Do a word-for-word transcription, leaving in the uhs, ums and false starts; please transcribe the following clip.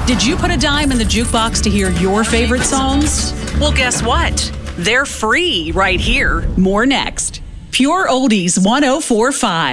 Did you put a dime in the jukebox to hear your favorite songs? Well, guess what? They're free right here. More next. Pure Oldies one oh four point five.